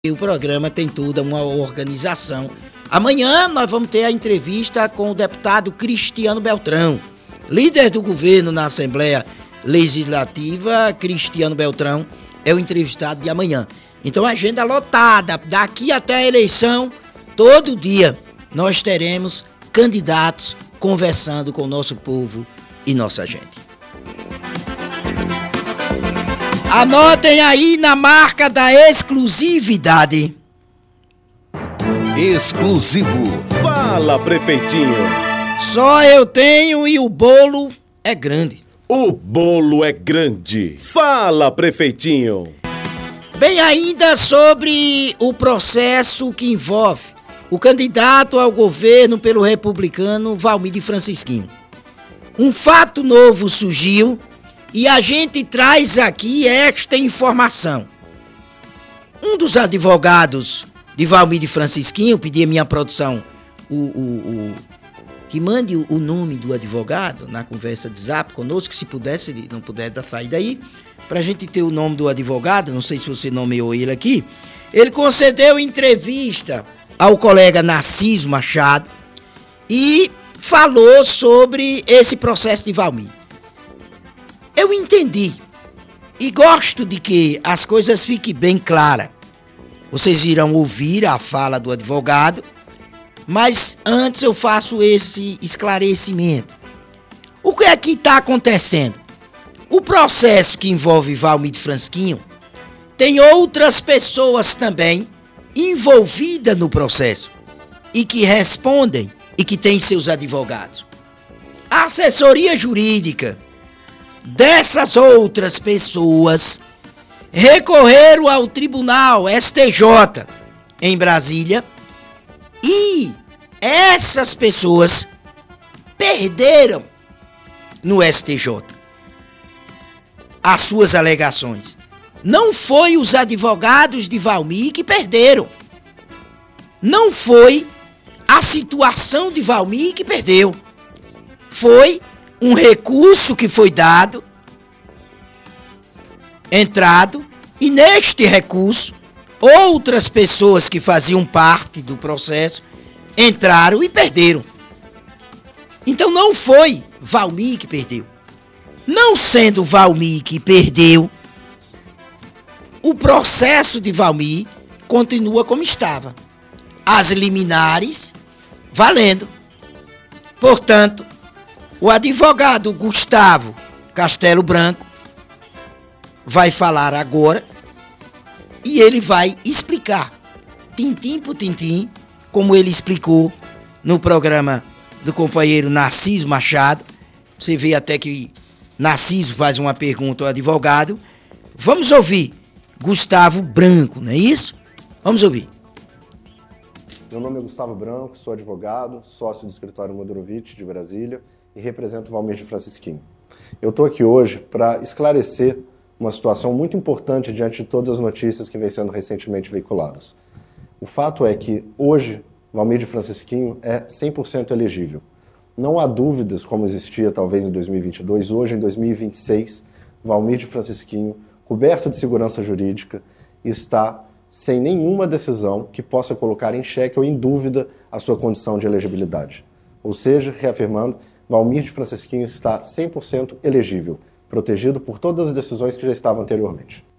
O programa tem toda uma organização. Amanhã nós vamos ter a entrevista com o deputado Cristiano Beltrão, líder do governo na Assembleia Legislativa. Cristiano Beltrão é o entrevistado de amanhã. Então, agenda lotada. Daqui até a eleição, todo dia, nós teremos candidatos conversando com o nosso povo e nossa gente. Anotem aí na marca da exclusividade. Exclusivo. Fala, prefeitinho. Só eu tenho e o bolo é grande. O bolo é grande. Fala, prefeitinho. Bem, ainda sobre o processo que envolve o candidato ao governo pelo republicano Valmir de Francisquinho. Um fato novo surgiu e a gente traz aqui esta informação. Um dos advogados de Valmir de Francisquinho, pedi a minha produção que mande o nome do advogado na conversa de zap conosco, se puder, se ele não puder sair daí, para a gente ter o nome do advogado, não sei se você nomeou ele aqui. Ele concedeu entrevista ao colega Narciso Machado e falou sobre esse processo de Valmir. Eu entendi e gosto de que as coisas fiquem bem claras. Vocês irão ouvir a fala do advogado, mas antes eu faço esse esclarecimento. O que é que está acontecendo? O processo que envolve Valmir de Francisquinho tem outras pessoas também envolvidas no processo e que respondem e que têm seus advogados. A assessoria jurídica dessas outras pessoas recorreram ao Tribunal STJ em Brasília e essas pessoas perderam no STJ as suas alegações. Não foi os advogados de Valmir que perderam. Não foi a situação de Valmir que perdeu. Foi um recurso que foi dado, entrado, e neste recurso, outras pessoas que faziam parte do processo entraram e perderam. Então não foi Valmir que perdeu. Não sendo Valmir que perdeu, o processo de Valmir continua como estava. As liminares valendo. Portanto, o advogado Gustavo Castelo Branco vai falar agora e ele vai explicar, tintim por tintim, como ele explicou no programa do companheiro Narciso Machado. Você vê até que Narciso faz uma pergunta ao advogado. Vamos ouvir Gustavo Branco, não é isso? Vamos ouvir. Meu nome é Gustavo Branco, sou advogado, sócio do escritório Modorovitch de Brasília e represento o Valmir de Francisquinho. Eu estou aqui hoje para esclarecer uma situação muito importante diante de todas as notícias que vêm sendo recentemente veiculadas. O fato é que hoje Valmir de Francisquinho é 100% elegível. Não há dúvidas, como existia talvez em 2022, hoje em 2026, Valmir de Francisquinho, coberto de segurança jurídica, está sem nenhuma decisão que possa colocar em xeque ou em dúvida a sua condição de elegibilidade. Ou seja, reafirmando, Valmir de Francisquinho está 100% elegível, protegido por todas as decisões que já estavam anteriormente.